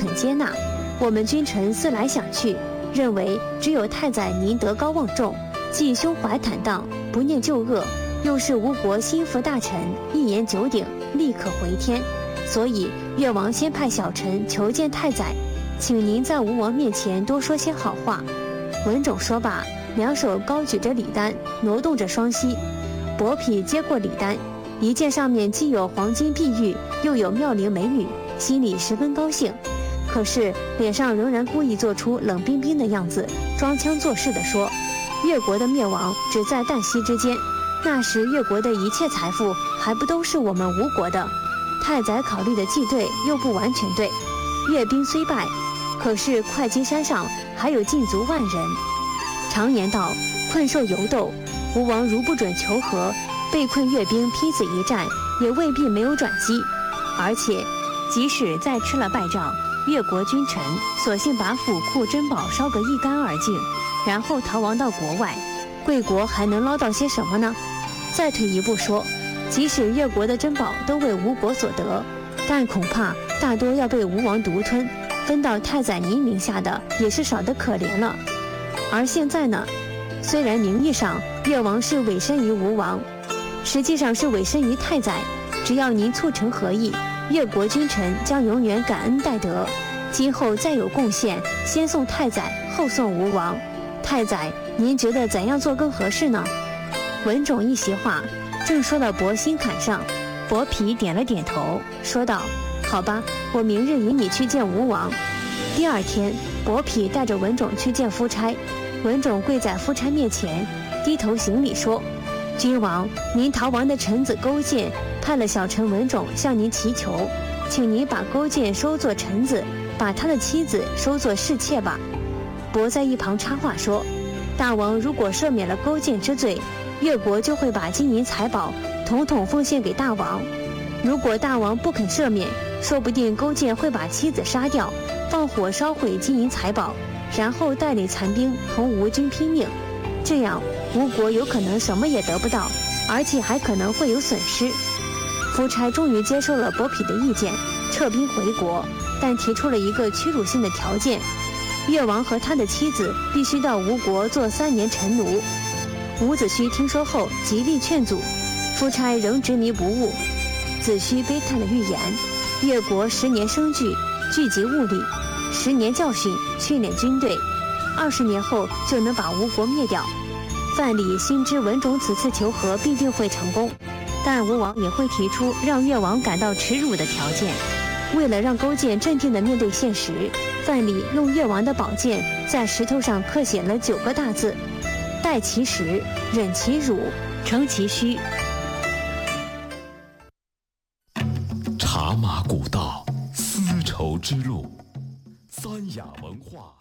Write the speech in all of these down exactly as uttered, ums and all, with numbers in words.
肯接纳。我们君臣思来想去，认为只有太宰您德高望重，既胸怀坦荡，不念旧恶，又是吴国心腹大臣，一言九鼎，立可回天。所以越王先派小臣求见太宰，请您在吴王面前多说些好话。文种说罢，两手高举着礼单，挪动着双膝。伯嚭接过礼单，一见上面既有黄金碧玉，又有妙龄美女，心里十分高兴，可是脸上仍然故意做出冷冰冰的样子，装腔作势地说：越国的灭亡只在旦夕之间，那时越国的一切财富还不都是我们吴国的？太宰考虑的既对又不完全对。越兵虽败，可是会稽山上还有禁足万人。常言道，困兽犹斗，吴王如不准求和，被困越兵拼死一战，也未必没有转机。而且即使再吃了败仗，越国君臣索性把府库珍宝烧个一干二净，然后逃亡到国外，贵国还能捞到些什么呢？再退一步说，即使越国的珍宝都为吴国所得，但恐怕大多要被吴王独吞，分到太宰您名下的也是少得可怜了。而现在呢，虽然名义上越王是委身于吴王，实际上是委身于太宰，只要您促成和议，越国君臣将永远感恩戴德，今后再有贡献，先送太宰，后送吴王。太宰，您觉得怎样做更合适呢？文种一席话，正说到伯心坎上，伯嚭点了点头，说道：好吧，我明日引你去见吴王。第二天，伯嚭带着文种去见夫差，文种跪在夫差面前，低头行礼说：君王，您逃亡的臣子勾践派了小臣文种向您祈求，请您把勾践收作臣子，把他的妻子收作侍妾吧。伯在一旁插话说：大王如果赦免了勾践之罪，越国就会把金银财宝统统奉献给大王。如果大王不肯赦免，说不定勾践会把妻子杀掉，放火烧毁金银财宝，然后带领残兵同吴军拼命。这样吴国有可能什么也得不到，而且还可能会有损失。夫差终于接受了伯嚭的意见，撤兵回国，但提出了一个屈辱性的条件：越王和他的妻子必须到吴国做三年臣奴。伍子胥听说后极力劝阻，夫差仍执迷不悟。子胥悲叹了预言：越国十年生聚，聚集物力；十年教训，训练军队，二十年后就能把吴国灭掉。范蠡心知文种此次求和必定会成功，但吴王也会提出让越王感到耻辱的条件。为了让勾践镇定地面对现实，范蠡用越王的宝剑在石头上刻写了九个大字：待其时，忍其辱，成其虚。 茶马古道，丝绸之路，三雅文化。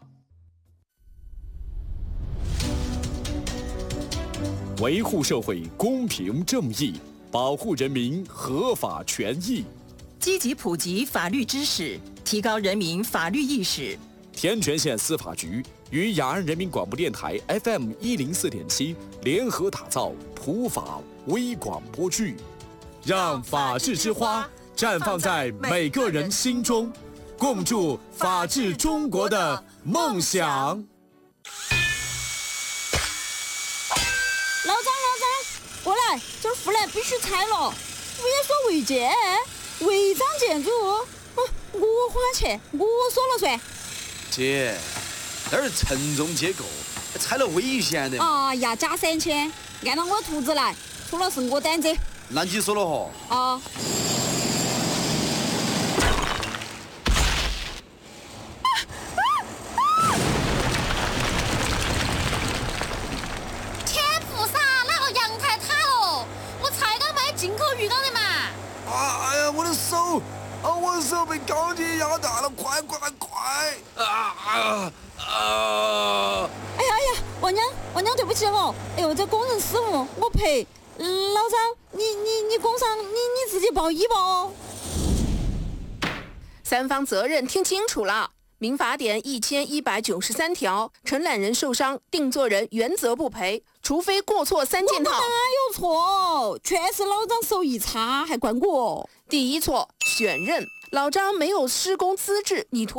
维护社会公平正义，保护人民合法权益， 积极普及法律知识，提高人民法律意识。 天全县司法局与雅安人民广播电台 F M 一零四点七联合打造普法微广播剧，让法治之花绽放在每个人心中，共筑法治中国的梦想。 老张，老张，过来，这儿护栏必须拆了。我也说违建，违章建筑，嗯，我花钱，我说了算。 姐，那儿承重结构，拆了危险的。 啊呀，加三千，按照我图纸来，出了是我担责。 那你说了吼？ 啊。 啊！我的手被钢铁压大了，快快快！啊啊啊！ 哎呀哎呀，王娘，王娘，对不起哦。哎呦，这工人失误，我赔。老张，你你你工伤，你你自己报医吧哦。 三方责任听清楚了。民法典一千一百九十三条，承揽人受伤，定作人原则不赔，除非过错三件套。 我哪有错？全是老张手艺差，还怪我。 第一错，选任，老张没有施工资质，你图